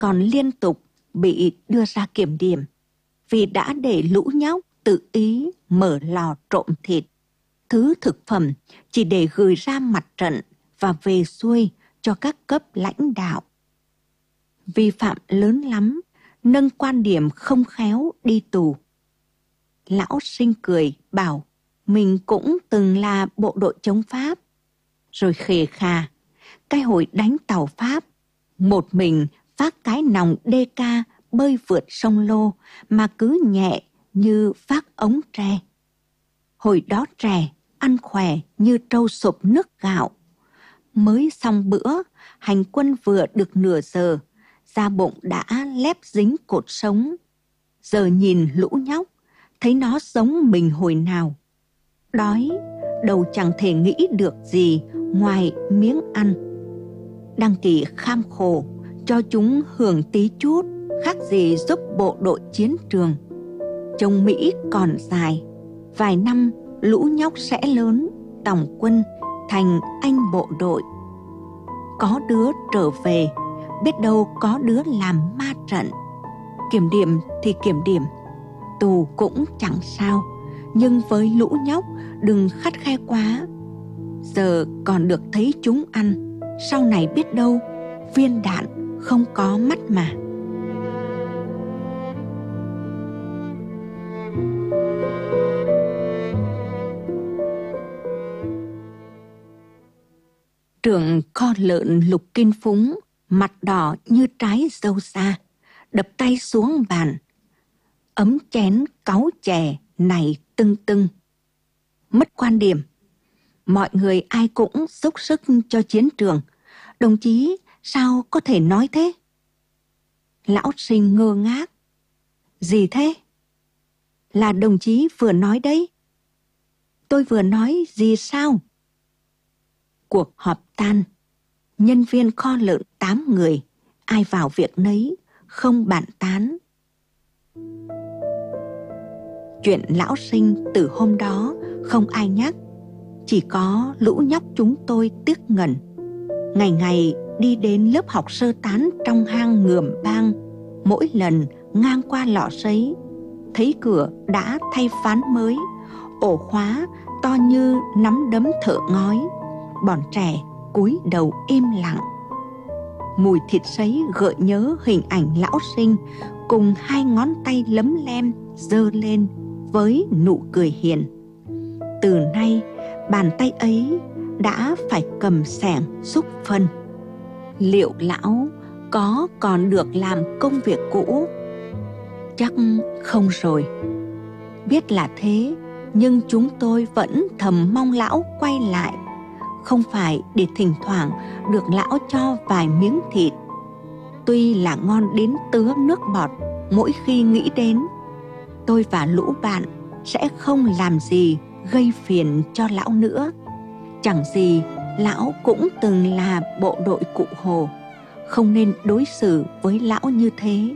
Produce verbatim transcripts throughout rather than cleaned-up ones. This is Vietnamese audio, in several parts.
còn liên tục bị đưa ra kiểm điểm vì đã để lũ nhóc tự ý mở lò trộm thịt, thứ thực phẩm chỉ để gửi ra mặt trận và về xuôi cho các cấp lãnh đạo. Vi phạm lớn lắm, nâng quan điểm không khéo đi tù. Lão Sinh cười bảo mình cũng từng là bộ đội chống Pháp, rồi khề khà, cái hồi đánh tàu Pháp, một mình vác cái nòng đê ca bơi vượt sông Lô mà cứ nhẹ như vác ống tre. Hồi đó trẻ, ăn khỏe như trâu sụp nước gạo. Mới xong bữa, hành quân vừa được nửa giờ, da bụng đã lép dính cột sống. Giờ nhìn lũ nhóc, thấy nó giống mình hồi nào. Đói, đầu chẳng thể nghĩ được gì ngoài miếng ăn. Đăng Kỳ kham khổ, cho chúng hưởng tí chút, khác gì giúp bộ đội chiến trường. Trông Mỹ còn dài, vài năm lũ nhóc sẽ lớn, tòng quân thành anh bộ đội. Có đứa trở về, biết đâu có đứa làm ma trận. Kiểm điểm thì kiểm điểm, tù cũng chẳng sao, nhưng với lũ nhóc đừng khắt khe quá. Giờ còn được thấy chúng ăn, sau này biết đâu viên đạn không có mắt mà. Trưởng kho lợn Lục Kinh Phúng, mặt đỏ như trái dâu xa, đập tay xuống bàn. Ấm chén cáu chè này tưng tưng. Mất quan điểm. Mọi người ai cũng dốc sức cho chiến trường. Đồng chí sao có thể nói thế? Lão Sinh ngơ ngác. Gì thế? Là đồng chí vừa nói đấy. Tôi vừa nói gì sao? Cuộc họp tan. Nhân viên kho lợn tám người, ai vào việc nấy, không bàn tán. Chuyện Lão Sinh từ hôm đó không ai nhắc, chỉ có lũ nhóc chúng tôi tiếc ngần. Ngày ngày đi đến lớp học sơ tán trong hang Ngườm Bang, mỗi lần ngang qua lò sấy, thấy cửa đã thay ván mới, ổ khóa to như nắm đấm thợ ngói. Bọn trẻ cúi đầu im lặng. Mùi thịt sấy gợi nhớ hình ảnh Lão Sinh cùng hai ngón tay lấm lem giơ lên với nụ cười hiền. Từ nay bàn tay ấy đã phải cầm xẻng xúc phân. Liệu Lão có còn được làm công việc cũ? Chắc không rồi. Biết là thế, nhưng chúng tôi vẫn thầm mong Lão quay lại. Không phải để thỉnh thoảng được Lão cho vài miếng thịt. Tuy là ngon đến tứa nước bọt mỗi khi nghĩ đến, tôi và lũ bạn sẽ không làm gì gây phiền cho Lão nữa. Chẳng gì Lão cũng từng là bộ đội Cụ Hồ, không nên đối xử với Lão như thế.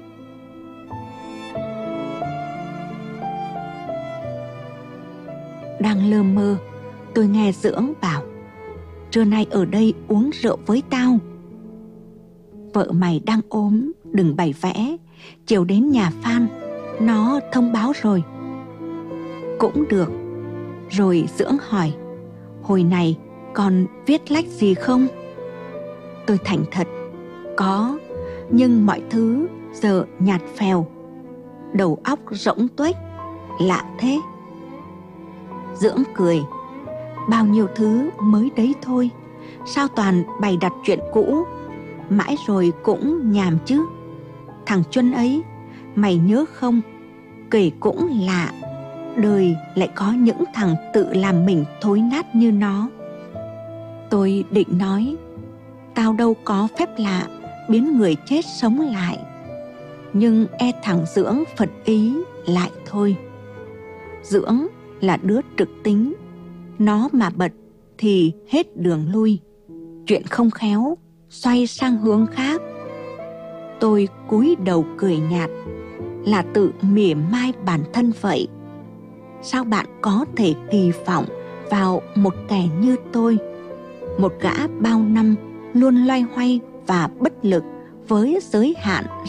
Đang lơ mơ, tôi nghe Dưỡng bảo: trưa nay ở đây uống rượu với tao. Vợ mày đang ốm, đừng bày vẽ, chiều đến nhà Phan, nó thông báo rồi. Cũng được. Rồi Dưỡng hỏi: hồi này còn viết lách gì không? Tôi thành thật: có, nhưng mọi thứ giờ nhạt phèo, đầu óc rỗng tuếch. Lạ thế. Dưỡng cười: bao nhiêu thứ mới đấy thôi, sao toàn bày đặt chuyện cũ, mãi rồi cũng nhàm chứ. Thằng Chuân ấy, mày nhớ không? Kể cũng lạ, đời lại có những thằng tự làm mình thối nát như nó. Tôi định nói: tao đâu có phép lạ biến người chết sống lại, nhưng e thằng Dưỡng phật ý lại thôi. Dưỡng là đứa trực tính, nó mà bật thì hết đường lui, chuyện không khéo xoay sang hướng khác. Tôi cúi đầu cười nhạt, là tự mỉa mai bản thân vậy. Sao bạn có thể kỳ vọng vào một kẻ như tôi, một gã bao năm luôn loay hoay và bất lực với giới hạn